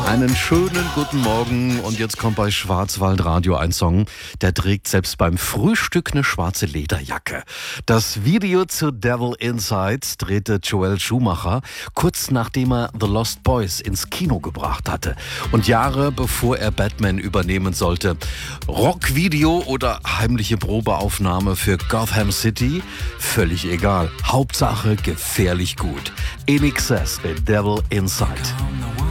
Einen schönen guten Morgen und jetzt kommt bei Schwarzwaldradio ein Song, der trägt selbst beim Frühstück eine schwarze Lederjacke. Das Video zu Devil Inside drehte Joel Schumacher kurz nachdem er The Lost Boys ins Kino gebracht hatte und Jahre bevor er Batman übernehmen sollte. Rockvideo oder heimliche Probeaufnahme für Gotham City? Völlig egal. Hauptsache gefährlich gut. INXS mit Devil Inside.